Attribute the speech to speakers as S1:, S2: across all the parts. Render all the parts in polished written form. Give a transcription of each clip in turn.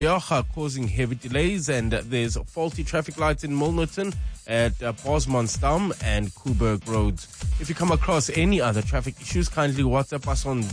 S1: Yocha causing heavy delays, and there's faulty traffic lights in Milnerton at Bosmansdam and Coburg Roads. If you come across any other traffic issues, kindly WhatsApp us on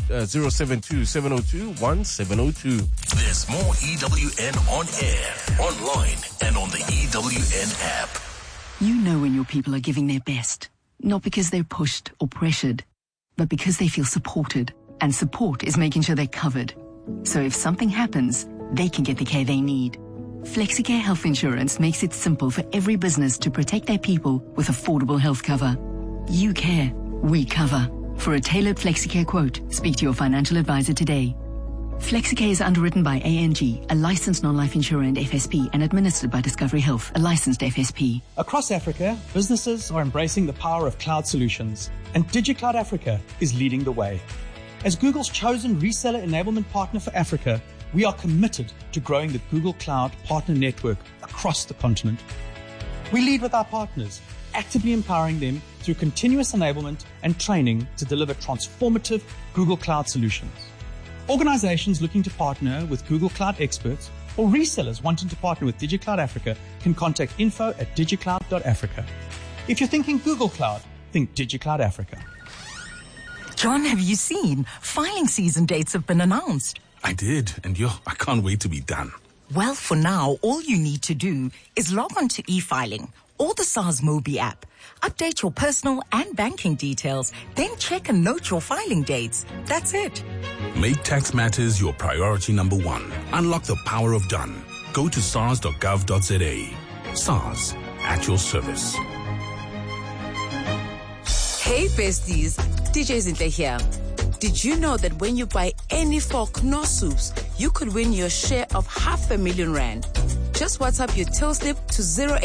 S1: 072-702-1702.
S2: There's more EWN on air, online, and on the EWN app.
S3: You know when your people are giving their best, not because they're pushed or pressured, but because they feel supported. And support is making sure they're covered. So if something happens, they can get the care they need. FlexiCare Health Insurance makes it simple for every business to protect their people with affordable health cover. You care, we cover. For a tailored FlexiCare quote, speak to your financial advisor today. FlexiCare is underwritten by ANG, a licensed non-life insurer and FSP, and administered by Discovery Health, a licensed FSP.
S4: Across Africa, businesses are embracing the power of cloud solutions, and DigiCloud Africa is leading the way. As Google's chosen reseller enablement partner for Africa, we are committed to growing the Google Cloud Partner Network across the continent. We lead with our partners, actively empowering them through continuous enablement and training to deliver transformative Google Cloud solutions. Organizations looking to partner with Google Cloud experts or resellers wanting to partner with DigiCloud Africa can contact info@digicloud.africa. If you're thinking Google Cloud, think DigiCloud Africa.
S5: John, have you seen? Filing season dates have been announced.
S6: I did, and I can't wait to be done.
S5: Well, for now, all you need to do is log on to e-filing or the SARS Mobi app. Update your personal and banking details, then check and note your filing dates. That's it.
S6: Make tax matters your priority number one. Unlock the power of done. Go to sars.gov.za. SARS, at your service.
S7: Hey besties, DJ Zinhle here. Did you know that when you buy any 4 Knorr soups, you could win your share of R500,000 Rand? Just WhatsApp your till slip to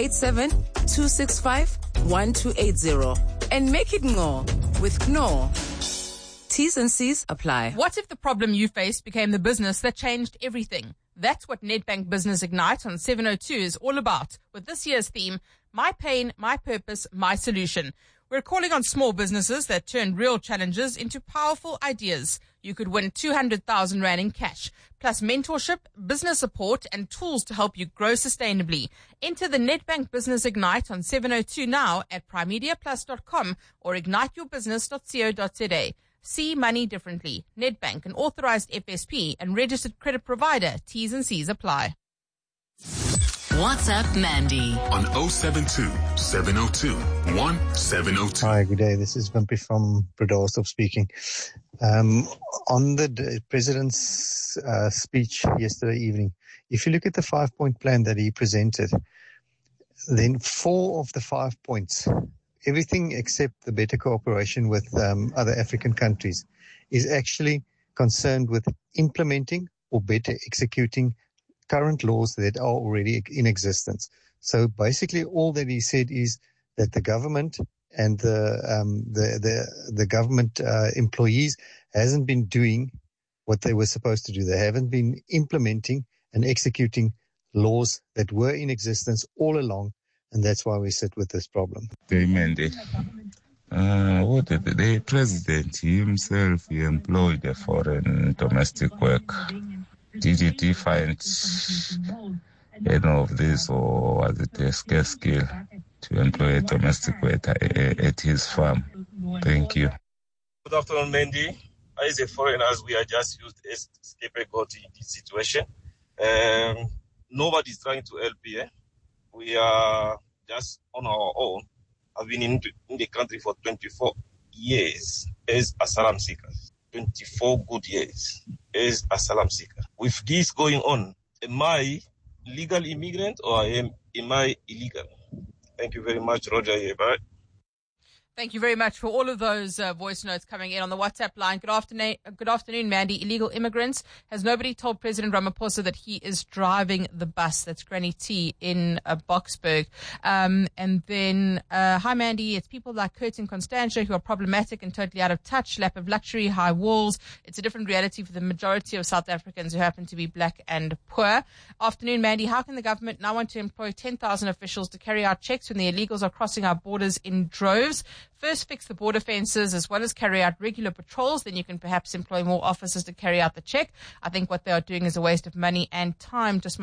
S7: 087-265-1280 and make it Knorr with Knorr. T's and C's apply.
S8: What if the problem you faced became the business that changed everything? That's what Nedbank Business Ignite on 702 is all about, with this year's theme, My Pain, My Purpose, My Solution. We're calling on small businesses that turn real challenges into powerful ideas. You could win 200,000 Rand in cash, plus mentorship, business support, and tools to help you grow sustainably. Enter the Nedbank Business Ignite on 702 now at primediaplus.com or igniteyourbusiness.co.za. See money differently. Nedbank, an authorized FSP and registered credit provider. T's and C's apply.
S2: WhatsApp Mandy on 072-702-1702.
S9: Hi, good day. This is Wimpy from Bredasdorp speaking. On the President's speech yesterday evening, if you look at the 5-point plan that he presented, then 4 of the 5 points, everything except the better cooperation with other African countries, is actually concerned with implementing or better executing current laws that are already in existence. So basically all that he said is that the government and the government employees hasn't been doing what they were supposed to do. They haven't been implementing and executing laws that were in existence all along, and that's why we sit with this problem.
S10: The president himself, he employed a foreign domestic worker. Did he find any of this, or was it a scarce skill to employ a domestic worker at his farm? Thank you.
S11: Good afternoon, Mandy. As a foreigner, we are just used as scapegoat in this situation. Nobody's trying to help here. We are just on our own. I've been in the country for 24 years as asylum seekers. 24 good years as asylum seeker. With this going on, am I legal immigrant or am I illegal? Thank you very much, Roger. Bye.
S8: Thank you very much for all of those voice notes coming in on the WhatsApp line. Good afternoon, Mandy. Illegal immigrants. Has nobody told President Ramaphosa that he is driving the bus? That's Granny T in Boksburg. And then, hi, Mandy. It's people like Kurt and Constantia who are problematic and totally out of touch. Lap of luxury, high walls. It's a different reality for the majority of South Africans who happen to be black and poor. Afternoon, Mandy. How can the government now want to employ 10,000 officials to carry out checks when the illegals are crossing our borders in droves? first fix the border fences as well as carry out regular patrols. Then you can perhaps employ more officers to carry out the check. I think what they are doing is a waste of money and time. Just